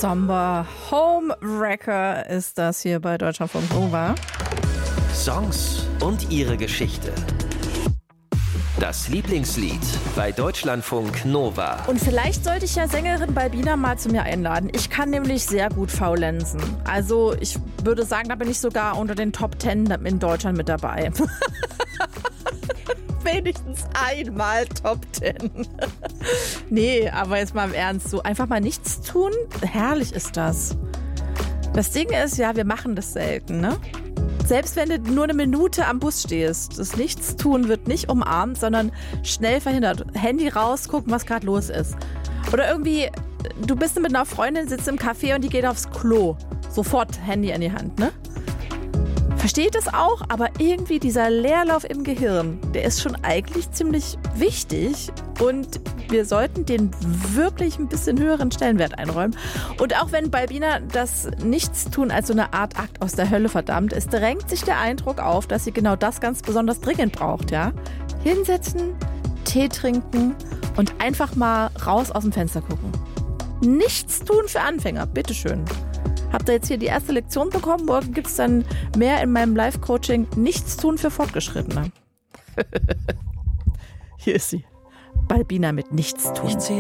Somber Homewrecker ist das hier bei Deutschlandfunk Nova. Songs und ihre Geschichte. Das Lieblingslied bei Deutschlandfunk Nova. Und vielleicht sollte ich ja Sängerin Balbina mal zu mir einladen. Ich kann nämlich sehr gut faulenzen. Also ich würde sagen, da bin ich sogar unter den Top 10 in Deutschland mit dabei. Wenigstens einmal Top 10. Nee, aber jetzt mal im Ernst, so einfach mal nichts tun, herrlich ist das. Das Ding ist, ja, wir machen das selten, ne? Selbst wenn du nur eine Minute am Bus stehst, das Nichtstun wird nicht umarmt, sondern schnell verhindert. Handy raus, gucken, was gerade los ist. Oder irgendwie, du bist mit einer Freundin, sitzt im Café und die geht aufs Klo. Sofort Handy in die Hand, ne? Versteht es auch, aber irgendwie dieser Leerlauf im Gehirn, der ist schon eigentlich ziemlich wichtig und wir sollten den wirklich ein bisschen höheren Stellenwert einräumen. Und auch wenn Balbina das Nichtstun als so eine Art Akt aus der Hölle verdammt, es drängt sich der Eindruck auf, dass sie genau das ganz besonders dringend braucht, ja? Hinsetzen, Tee trinken und einfach mal raus aus dem Fenster gucken. Nichtstun für Anfänger, bitteschön. Habt ihr jetzt hier die erste Lektion bekommen? Morgen gibt es dann mehr in meinem Live-Coaching. Nichts tun für Fortgeschrittene. Hier ist sie. Balbina mit Nichts tun.